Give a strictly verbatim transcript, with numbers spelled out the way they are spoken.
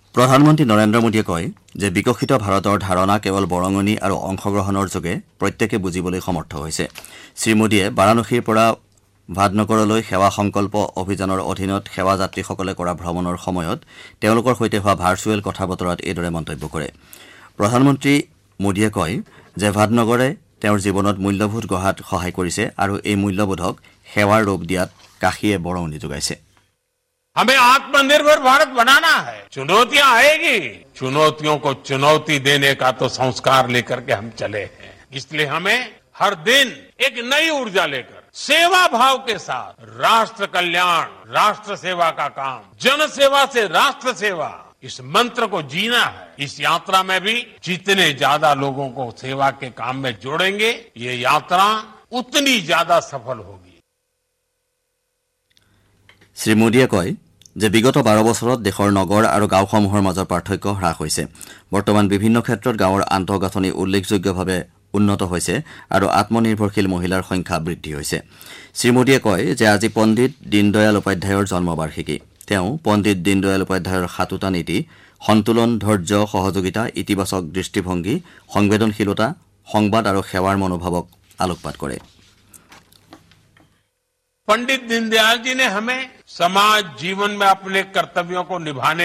প্ৰধানমন্ত্ৰী নৰেন্দ্ৰ মোদীয়ে কয় যে বিকশিত ভাৰতৰ ধাৰণা কেৱল বৰঙণি আৰু অংশগ্ৰহণৰ যোগে প্ৰত্যেকে বুজিবলৈ সমৰ্থ হৈছে। শ্ৰীমোদীয়ে বাৰাণসীৰ পৰা ভাদনগৰলৈ সেৱা সংকল্প অভিযানৰ অধীনত সেৱা যাত্ৰীসকলে কৰা ভ্ৰমণৰ সময়ত তেওঁলোকৰ সৈতে হোৱা ভাৰ্চুৱেল কথা বতৰাত এইদৰে মন্তব্য কৰে। প্ৰধানমন্ত্ৰী মোদীয়ে কয় যে ভাদনগৰে তেওঁৰ জীৱনত মূল্যবোধ গঢ়াত সহায় কৰিছে আৰু এই মূল্যবোধক সেৱাৰ ৰূপ দিয়াত কাশীয়ে বৰঙণি যোগাইছে। हमें आत्मनिर्भर भारत बनाना है। चुनौतियां आएगी, चुनौतियों को चुनौती देने का तो संस्कार लेकर के हम चले हैं। इसलिए हमें हर दिन एक नई ऊर्जा लेकर सेवा भाव के साथ राष्ट्र कल्याण, राष्ट्र सेवा का काम, जन सेवा से राष्ट्र सेवा, इस मंत्र को जीना है। इस यात्रा में भी जितने ज्यादा लोगों को सेवा के काम में जोड़ेंगे, ये यात्रा उतनी ज्यादा सफल होगी। শ্ৰীমোদীয়ে কয় যে বিগত বাৰ বছৰত দেশৰ নগৰ আৰু গাঁওসমূহৰ মাজৰ পাৰ্থক্য হ্ৰাস হৈছে। বৰ্তমান বিভিন্ন ক্ষেত্ৰত গাঁৱৰ আন্তঃগাঁথনি উল্লেখযোগ্যভাৱে উন্নত হৈছে আৰু আত্মনিৰ্ভৰশীল মহিলাৰ সংখ্যা বৃদ্ধি হৈছে। শ্ৰীমোদীয়ে কয় যে আজি পণ্ডিত দীনদয়াল উপাধ্যায়ৰ জন্মবাৰ্ষিকী। তেওঁ পণ্ডিত দীনদয়াল উপাধ্যায়ৰ সাতোটা নীতি সন্তুলন, ধৈৰ্য, সহযোগিতা, ইতিবাচক দৃষ্টিভংগী, সংবেদনশীলতা, সংবাদ আৰু সেৱাৰ মনোভাৱক আলোকপাত কৰে। पंडित दीनदयाल जी ने हमें समाज जीवन में अपने कर्तव्यों को निभाने